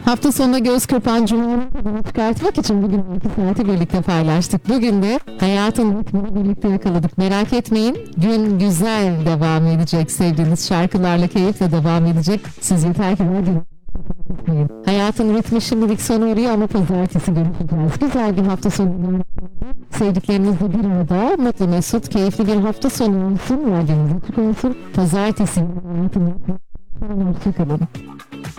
Hafta sonuna göz kırpan Cuma'nın tadını çıkartmak için bugün 2 saati birlikte paylaştık. Bugün de hayatın ritmini birlikte yakaladık. Merak etmeyin, gün güzel devam edecek. Sevdiğiniz şarkılarla keyifle devam edecek. Siz yeter ki radyonun hayatın ritmi şimdilik sona eriyor ama pazartesi görüşeceğiz. Güzel bir hafta sonu. Sevdiklerinizle bir arada mutlu mesut, keyifli bir hafta sonu olsun. Radyonuz açık olsun. Pazartesi hayatın ritmi. Hoşçakalın.